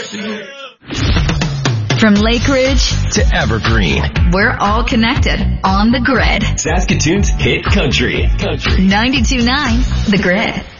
From Lake Ridge to Evergreen, we're all connected on the grid. Saskatoon's hit country. 92.9 The Grid.